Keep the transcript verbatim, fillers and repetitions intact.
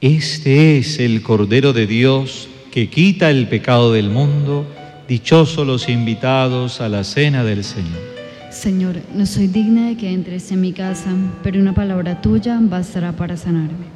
Este es el Cordero de Dios que quita el pecado del mundo. Dichosos los invitados a la cena del Señor. Señor, no soy digna de que entres en mi casa, pero una palabra tuya bastará para sanarme.